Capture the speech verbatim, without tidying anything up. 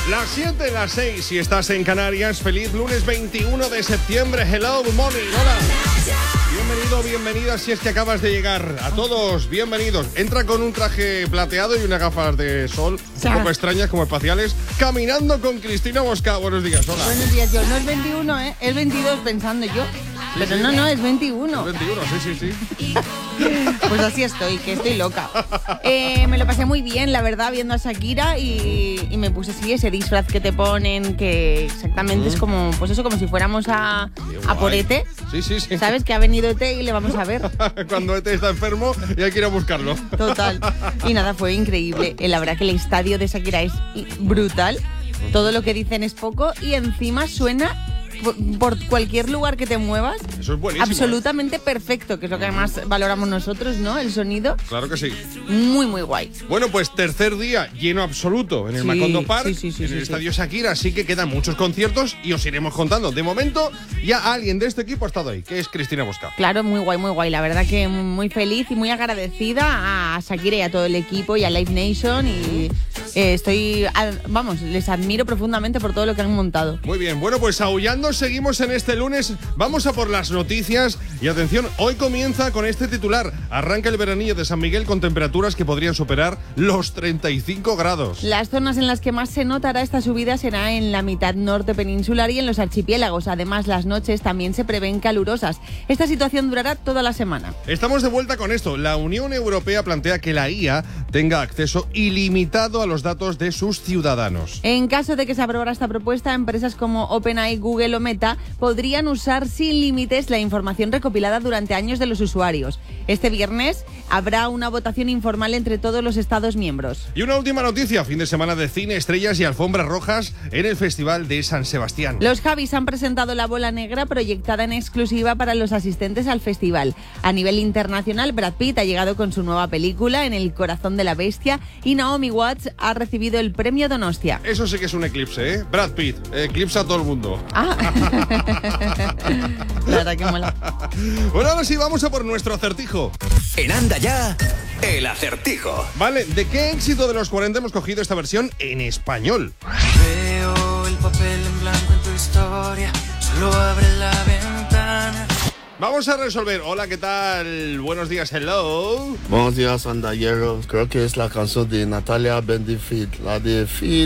Las siete, las seis, si estás en Canarias, feliz lunes veintiuno de septiembre. Hello, good morning, hola. Bienvenido, bienvenida si es que acabas de llegar. A todos, bienvenidos. Entra con un traje plateado y unas gafas de sol, Sí. un poco extrañas como espaciales, caminando con Cristina Mosca. Buenos días, hola. Buenos días, yo. No es veintiuno, ¿eh? Es veintidós pensando yo. Pero sí. no, no, es veintiuno. veintiuno, sí, sí, sí. Pues así estoy, que estoy loca. Eh, me lo pasé muy bien, la verdad, viendo a Shakira y, y me puse así ese disfraz que te ponen, que exactamente Mm. es como, pues eso, como si fuéramos a, a por E T. Sí, sí, sí. ¿Sabes? Que ha venido E T y le vamos a ver. Cuando E T está enfermo y hay que ir a buscarlo. Total. Y nada, fue increíble. Eh, La verdad que el estadio de Shakira es brutal. Todo lo que dicen es poco y encima suena por, por cualquier lugar que te muevas. Eso es buenísimo. Absolutamente perfecto, que es lo que además valoramos nosotros, ¿no? El sonido. Claro que sí. Muy, muy guay. Bueno, pues tercer día lleno absoluto en el Sí, Macondo Park, sí, sí, sí, en sí, el sí. Estadio Shakira, así que quedan muchos conciertos y os iremos contando. De momento, ya alguien de este equipo ha estado ahí, que es Cristina Mosca. Claro, muy guay, muy guay. La verdad que muy feliz y muy agradecida a Shakira y a todo el equipo y a Live Nation. Y eh, estoy, a- vamos, les admiro profundamente por todo lo que han montado. Muy bien, bueno, pues aullando seguimos en este lunes. Vamos a por las noticias y atención, hoy comienza con este titular. Arranca el veranillo de San Miguel con temperaturas que podrían superar los treinta y cinco grados. Las zonas en las que más se notará esta subida será en la mitad norte peninsular y en los archipiélagos. Además, las noches también se prevén calurosas. Esta situación durará toda la semana. Estamos de vuelta con esto. La Unión Europea plantea que la I A tenga acceso ilimitado a los datos de sus ciudadanos. En caso de que se aprobara esta propuesta, empresas como OpenAI, Google o Meta podrían usar sin límites la información recopilada durante años de los usuarios. Este viernes habrá una votación informal entre todos los Estados miembros. Y una última noticia, fin de semana de cine, estrellas y alfombras rojas en el Festival de San Sebastián. Los Javis han presentado La Bola Negra proyectada en exclusiva para los asistentes al festival. A nivel internacional, Brad Pitt ha llegado con su nueva película, En el corazón de la bestia, y Naomi Watts ha recibido el premio Donostia. Eso sí que es un eclipse, ¿eh? Brad Pitt, eclipsa a todo el mundo. Ah, la verdad que mola. Bueno, ahora sí, vamos a por nuestro acertijo. En Anda Ya, el acertijo. Vale, ¿de qué éxito de los cuarenta hemos cogido esta versión en español? Veo el papel en blanco en tu historia, solo abre la ventana. Vamos a resolver. Hola, ¿qué tal? Buenos días, hello. Buenos días, andalleros. Creo que es la canción de Natalia Bendifield, la de Fit.